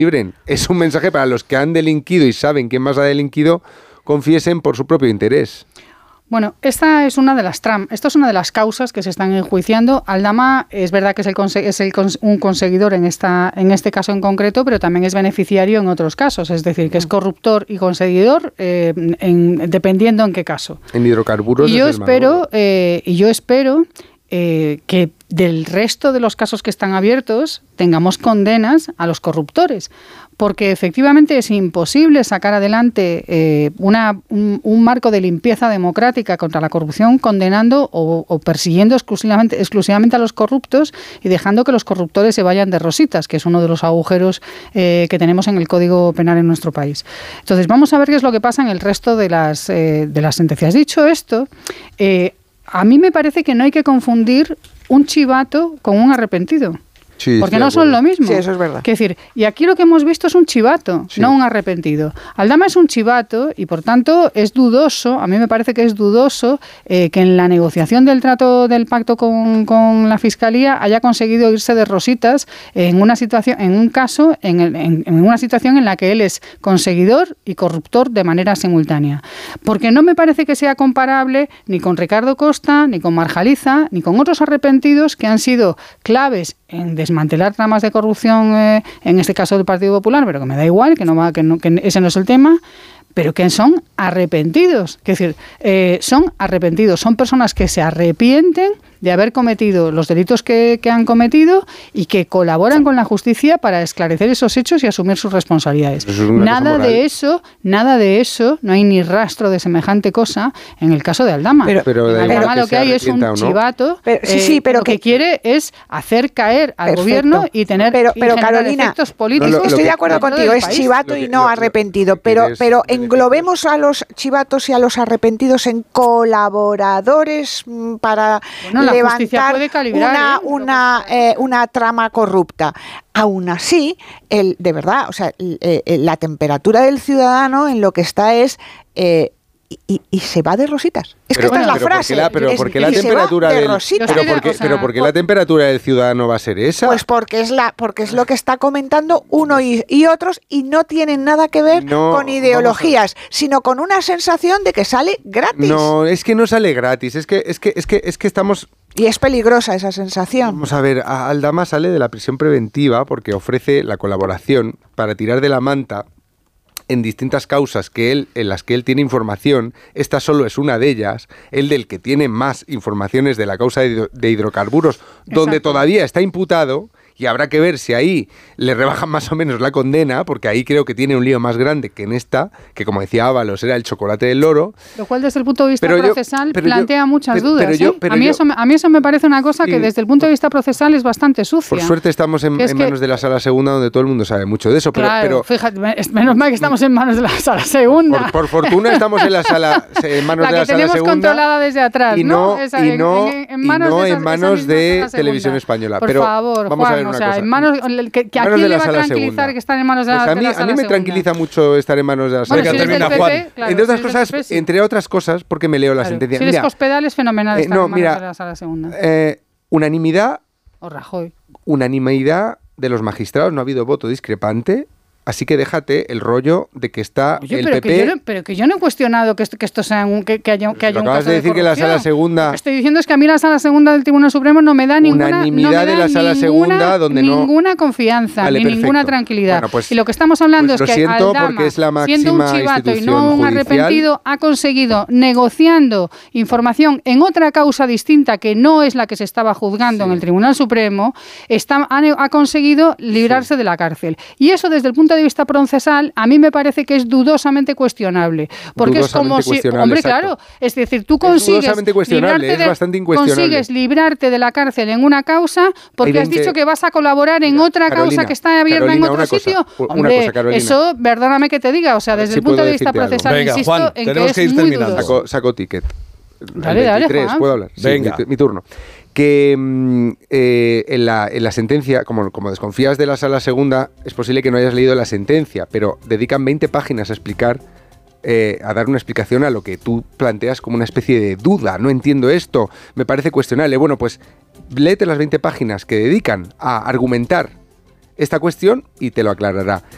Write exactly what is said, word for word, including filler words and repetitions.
libren. Es un mensaje para los que han delinquido y saben quién más ha delinquido, confiesen por su propio interés. Bueno, esta es una de las tram, esto es una de las causas que se están enjuiciando. Aldama es verdad que es, el conse- es el cons- un conseguidor en esta en este caso en concreto, pero también es beneficiario en otros casos, es decir, que es corruptor y conseguidor eh, en, dependiendo en qué caso. En hidrocarburos. Y yo es el espero eh, y yo espero eh, que del resto de los casos que están abiertos tengamos condenas a los corruptores, porque efectivamente es imposible sacar adelante eh, una, un, un marco de limpieza democrática contra la corrupción condenando o, o persiguiendo exclusivamente, exclusivamente a los corruptos y dejando que los corruptores se vayan de rositas, que es uno de los agujeros eh, que tenemos en el Código Penal en nuestro país. Entonces vamos a ver qué es lo que pasa en el resto de las, eh, de las sentencias. Dicho esto, eh, a mí me parece que no hay que confundir un chivato con un arrepentido. Sí, porque no son lo mismo. Sí, eso es verdad. Es decir, y aquí lo que hemos visto es un chivato, sí. no un arrepentido. Aldama es un chivato y, por tanto, es dudoso, a mí me parece que es dudoso eh, que en la negociación del trato del pacto con, con la Fiscalía haya conseguido irse de rositas en una situación, en un caso, en, el, en, en una situación en la que él es conseguidor y corruptor de manera simultánea. Porque no me parece que sea comparable ni con Ricardo Costa, ni con Marjaliza, ni con otros arrepentidos que han sido claves en desmantelar tramas de corrupción, eh, en este caso del Partido Popular, pero que me da igual, que no va, que, no, que ese no es el tema, pero que son arrepentidos. Es decir, eh, son arrepentidos, son personas que se arrepienten de haber cometido los delitos que, que han cometido y que colaboran con la justicia para esclarecer esos hechos y asumir sus responsabilidades. Es nada de eso, nada de eso, no hay ni rastro de semejante cosa en el caso de Aldama. Pero, pero en Aldama lo que hay es un no. chivato pero, sí, sí, pero eh, que, que quiere es hacer caer al perfecto. gobierno y tener pero, pero, y Carolina, efectos políticos. No, lo, lo estoy de acuerdo contigo, es chivato y no arrepentido, pero, pero englobemos a los chivatos y a los arrepentidos en colaboradores para bueno, levantar calibrar, una, ¿eh? una, eh, una trama corrupta. Aún así, el, de verdad, o sea, el, el, la temperatura del ciudadano en lo que está es... Eh, Y, y se va de rositas. Es pero, que esta bueno, es la pero frase. Porque la, pero es, porque la temperatura de del, rositas. pero porque, o sea, pero porque la temperatura del ciudadano va a ser esa. Pues porque es la porque es lo que está comentando uno y, y otros y no tienen nada que ver no, con ideologías, sino con una sensación de que sale gratis. No, es que no sale gratis. Es que es que es que es que estamos. Y es peligrosa esa sensación. Vamos a ver, Aldama sale de la prisión preventiva porque ofrece la colaboración para tirar de la manta en distintas causas que él, en las que él tiene información. Esta solo es una de ellas, el del que tiene más informaciones de la causa de, de hidrocarburos, Exacto. donde todavía está imputado, y habrá que ver si ahí le rebajan más o menos la condena, porque ahí creo que tiene un lío más grande que en esta, que como decía Ábalos, era el chocolate del loro. Lo cual desde el punto de vista pero procesal yo, plantea yo, muchas pero, dudas. Pero yo, ¿eh? pero a, mí yo, eso, a mí eso me parece una cosa que sí, desde el punto de vista procesal es bastante sucia. Por suerte estamos en, en manos que, de la Sala Segunda, donde todo el mundo sabe mucho de eso. Pero, claro, pero, fíjate, menos mal que estamos en manos de la Sala Segunda. Por, por fortuna estamos en la sala en manos la de la Sala Segunda. La que tenemos controlada desde atrás, y no, ¿no? Esa, y no en, en, en manos, y no de, esas, en manos de Televisión Española. Por pero favor, vamos Juan, a ver una o sea, cosa. en manos, que, que ¿a quién le va a tranquilizar segunda. que están en manos de, pues la, a mí, de la Sala A mí me Segunda. tranquiliza mucho estar en manos de la Sala bueno, Segunda. Si Juan. Claro, entre, otras si cosas, P P, sí. entre otras cosas, porque me leo la claro, sentencia. Si eres Cospedal es fenomenal eh, estar no, en manos mira, de la Sala Segunda. Eh, unanimidad. O Rajoy. Unanimidad de los magistrados, no ha habido voto discrepante. Así que déjate el rollo de que está Oye, el pero P P... Que yo no, pero que yo no he cuestionado que esto, que esto sea un, que, que haya, que haya un acabas caso de decir de que la Sala Segunda... Lo que estoy diciendo es que a mí la Sala Segunda del Tribunal Supremo no me da ninguna... Unanimidad no me da de la Sala ninguna, Segunda donde ninguna no... Ninguna confianza, vale, ni perfecto. ninguna tranquilidad. Bueno, pues, y lo que estamos hablando pues es que Aldama, es la siendo un chivato y no un judicial, arrepentido, ha conseguido, negociando información en otra causa distinta que no es la que se estaba juzgando sí. en el Tribunal Supremo, está, ha, ha conseguido librarse sí. de la cárcel. Y eso, desde el punto de vista procesal, a mí me parece que es dudosamente cuestionable. Porque es como si... Hombre, exacto. claro, es decir, tú consigues... Es librarte es de, bastante incuestionable. Consigues librarte de la cárcel en una causa porque has dicho que vas a colaborar en Mira, otra Carolina, causa que está abierta Carolina, en otro una sitio. Cosa, Hombre, una cosa, eso, perdóname que te diga, o sea, desde si el punto de vista procesal, Venga, insisto Juan, en tenemos que, que es ir muy terminando. Saco, saco ticket. Dale, dale, Juan. ¿Puedo hablar? Venga. Sí, mi, mi turno. Que eh, en, la, en la sentencia, como, como desconfías de la Sala Segunda, es posible que no hayas leído la sentencia, pero dedican veinte páginas a explicar, eh, a dar una explicación a lo que tú planteas como una especie de duda. No entiendo esto, me parece cuestionable. Bueno, pues léete las veinte páginas que dedican a argumentar esta cuestión y te lo aclarará.